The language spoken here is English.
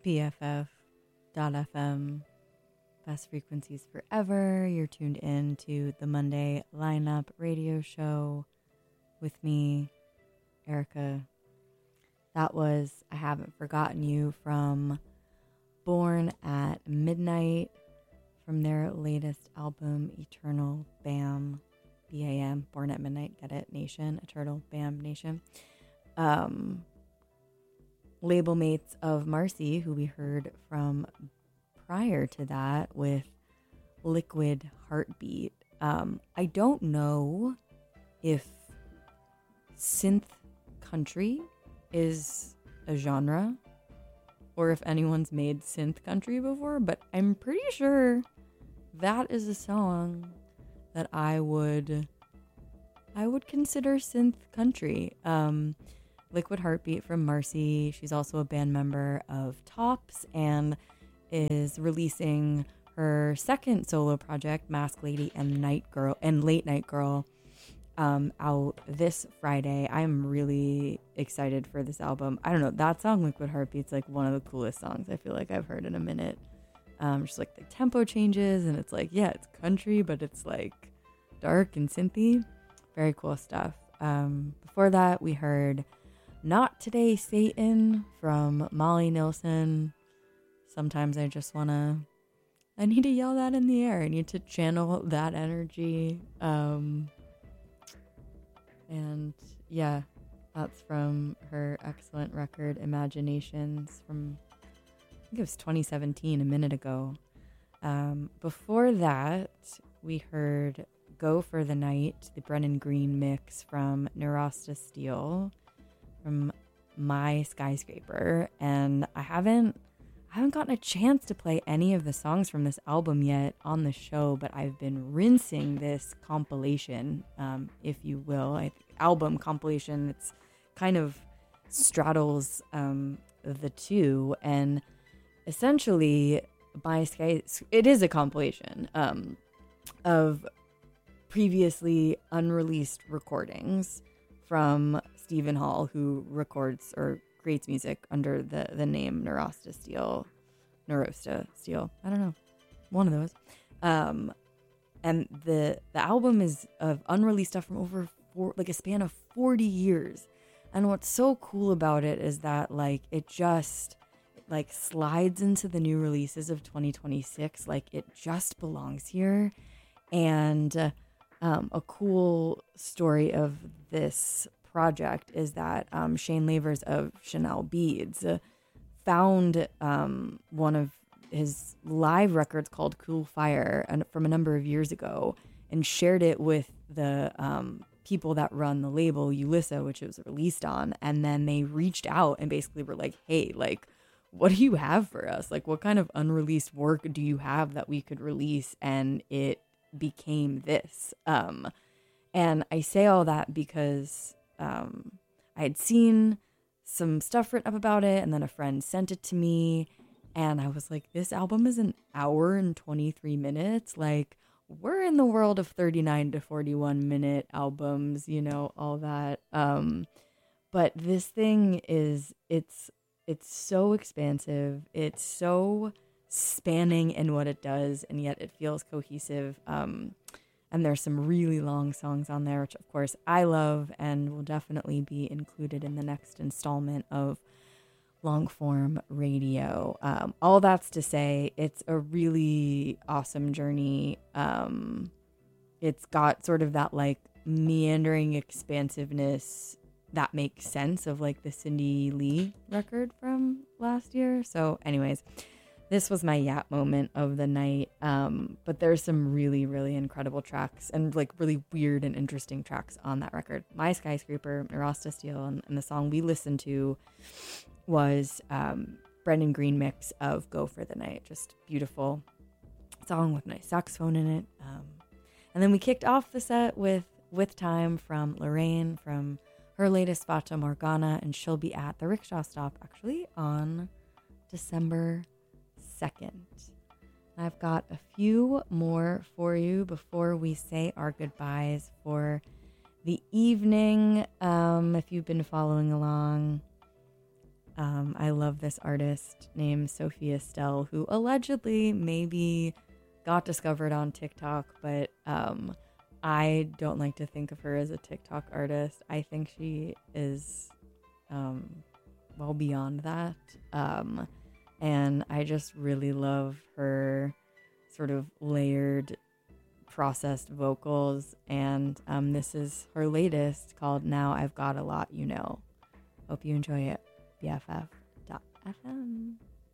BFF.FM, best frequencies forever. You're tuned in to the Monday Lineup radio show with me, Erica. That was I Haven't Forgotten You from Born at Midnight from their latest album, Eternal Bam, B-A-M, Born at Midnight, get it, Nation, Eternal Bam Nation. Label mates of Marcy, who we heard from prior to that with Liquid Heartbeat. I don't know if synth country is a genre or if anyone's made synth country before, but I'm pretty sure that is a song that I would consider synth country. Liquid Heartbeat from Marcy. She's also a band member of Tops and is releasing her second solo project, Mask Lady and Late Night Girl, out this Friday. I'm really excited for this album. I don't know, that song Liquid Heartbeat's like one of the coolest songs I feel like I've heard in a minute. Just like the tempo changes and it's like, yeah, it's country, but it's like dark and synthy. Very cool stuff. Before that, we heard Not Today Satan from Molly Nilsson. Sometimes I need to yell that in the air. I need to channel that energy. And yeah, that's from her excellent record Imaginations from, I think it was 2017, a minute ago. Before that, we heard Go for the Night, the Brennan Green mix from Neurasta Steel from My Skyscraper, and I haven't gotten a chance to play any of the songs from this album yet on the show, but I've been rinsing this compilation, if you will, album compilation. It's kind of straddles the two, and essentially it is a compilation of previously unreleased recordings from Stephen Hall, who records or creates music under the name Neurasta Steel. I don't know, one of those. And the album is of unreleased stuff from over a span of 40 years. And what's so cool about it is that like it just like slides into the new releases of 2026. Like it just belongs here. And a cool story of this project is that Shane Lavers of Chanel Beads found one of his live records called Cool Fire from a number of years ago and shared it with the people that run the label Ulissa, which it was released on. And then they reached out and basically were like, hey, like, what do you have for us? Like, what kind of unreleased work do you have that we could release? And it became this. And I say all that because I had seen some stuff written up about it, and then a friend sent it to me, and I was like, this album is an hour and 23 minutes. Like, we're in the world of 39 to 41 minute albums, you know, all that. But this thing is, it's so expansive. It's so spanning in what it does, and yet it feels cohesive. And there's some really long songs on there, which of course I love and will definitely be included in the next installment of long form radio. All that's to say, it's a really awesome journey. It's got sort of that like meandering expansiveness that makes sense of like the Cindy Lee record from last year. So anyways, this was my yap moment of the night. But there's some really, really incredible tracks and like really weird and interesting tracks on that record. My Skyscraper, Neurasta Steel, and the song we listened to was Brendan Green mix of Go for the Night. Just beautiful song with nice saxophone in it. And then we kicked off the set with Time from Lorraine from her latest Fata Morgana, and she'll be at the Rickshaw Stop actually on December 2nd. I've got a few more for you before we say our goodbyes for the evening. If you've been following along, I love this artist named Sophia Stell, who allegedly maybe got discovered on TikTok, but I don't like to think of her as a TikTok artist. I think she is well beyond that. And I just really love her sort of layered, processed vocals. And this is her latest called Now I've Got a Lot You Know. Hope you enjoy it. BFF.FM.